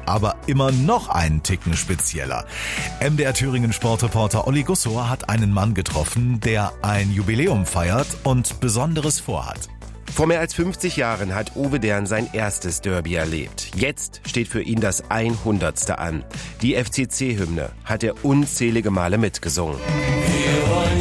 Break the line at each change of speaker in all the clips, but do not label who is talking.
aber immer noch einen Ticken spezieller. MDR Thüringen Sportreporter Olli Gussor hat einen Mann getroffen, der ein Jubiläum feiert und Besonderes vorhat.
Vor mehr als 50 Jahren hat Uwe Dern sein erstes Derby erlebt. Jetzt steht für ihn das 100. an. Die FCC-Hymne hat er unzählige Male mitgesungen.
Wir wollen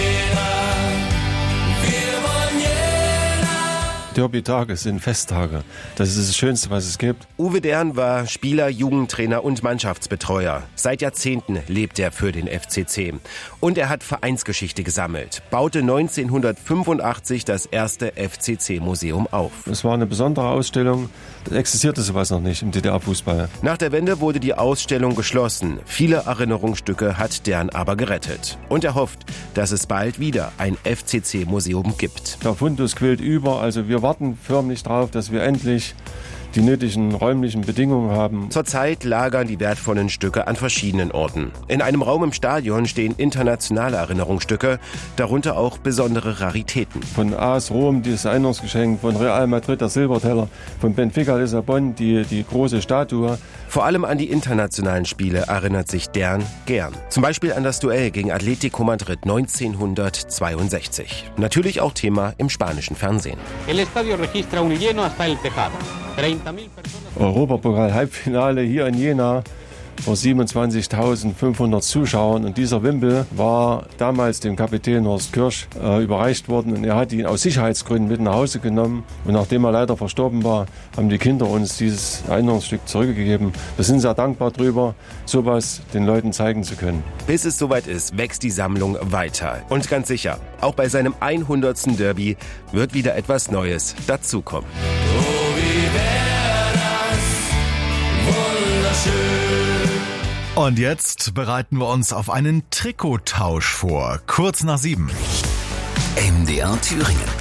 Derby-Tage sind Festtage. Das ist das Schönste, was es gibt.
Uwe Dern war Spieler, Jugendtrainer und Mannschaftsbetreuer. Seit Jahrzehnten lebt er für den FCC. Und er hat Vereinsgeschichte gesammelt. Baute 1985 das erste FCC-Museum auf.
Es war eine besondere Ausstellung. Da existierte sowas noch nicht im DDR-Fußball.
Nach der Wende wurde die Ausstellung geschlossen. Viele Erinnerungsstücke hat Dern aber gerettet. Und er hofft, dass es bald wieder ein FCC-Museum gibt.
Der Fundus quillt über, also wir warten förmlich darauf, dass wir endlich die nötigen räumlichen Bedingungen haben.
Zurzeit lagern die wertvollen Stücke an verschiedenen Orten. In einem Raum im Stadion stehen internationale Erinnerungsstücke, darunter auch besondere Raritäten.
Von AS Rom, dieses Erinnerungsgeschenk, von Real Madrid, der Silberteller, von Benfica Lissabon, die große Statue.
Vor allem an die internationalen Spiele erinnert sich Dern gern. Zum Beispiel an das Duell gegen Atlético Madrid 1962. Natürlich auch Thema im spanischen Fernsehen.
Europapokal-Halbfinale hier in Jena vor 27.500 Zuschauern. Und dieser Wimpel war damals dem Kapitän Horst Kirsch überreicht worden. Und er hat ihn aus Sicherheitsgründen mit nach Hause genommen. Und nachdem er leider verstorben war, haben die Kinder uns dieses Erinnerungsstück zurückgegeben. Wir sind sehr dankbar drüber, sowas den Leuten zeigen zu können.
Bis es soweit ist, wächst die Sammlung weiter. Und ganz sicher, auch bei seinem 100. Derby wird wieder etwas Neues dazukommen.
Und jetzt bereiten wir uns auf einen Trikottausch vor. Kurz nach 7.
MDR Thüringen.